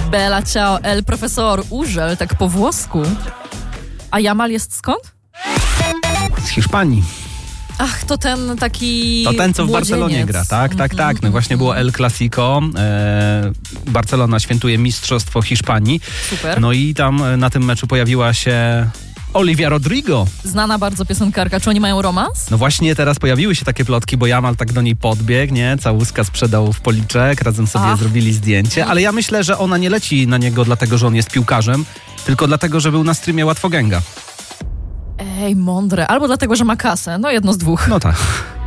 Bella ciao, el profesor, Urzel, tak po włosku. A Jamal jest skąd? Z Hiszpanii. Ach, to ten taki To ten, co w młodzieniec. Barcelonie gra. Tak. No właśnie było El Clasico. Barcelona świętuje Mistrzostwo Hiszpanii. Super. No i tam na tym meczu pojawiła się Olivia Rodrigo. Znana bardzo piosenkarka. Czy oni mają romans? No właśnie teraz pojawiły się takie plotki, bo Jamal tak do niej podbiegł, nie? Całuska sprzedał w policzek, razem sobie zrobili zdjęcie, ale ja myślę, że ona nie leci na niego dlatego, że on jest piłkarzem, tylko dlatego, że był na streamie Łatwogęga. Ej, mądre. Albo dlatego, że ma kasę. No jedno z dwóch. No tak.